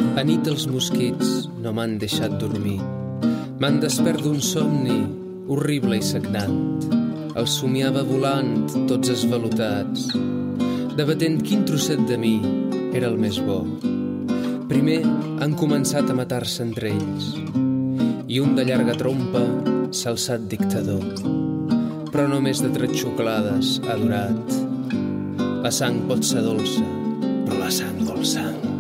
A nit els mosquits no m'han deixat dormir. M'han despert d'un somni horrible i sagnant. El somiava volant, tots esvalotats, debatent quin trosset de mi era el més bo. Primer han començat a matar-se entre ells i un de llarga trompa s'ha alçat dictador. Però només de 3 xocolades ha durat. La sang pot ser dolça, però la sang vol sang.